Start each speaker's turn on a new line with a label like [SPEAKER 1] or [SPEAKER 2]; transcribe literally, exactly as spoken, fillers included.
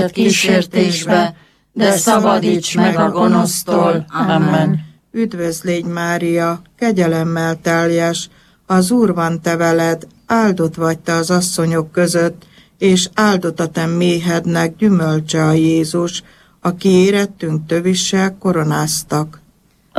[SPEAKER 1] kísértésbe, de szabadíts meg a gonosztól. Amen.
[SPEAKER 2] Üdvözl légy, Mária, kegyelemmel teljes, az Úr van te veled, áldott vagy te az asszonyok között, és áldott a te méhednek gyümölcse a Jézus, aki érettünk tövissel koronáztak.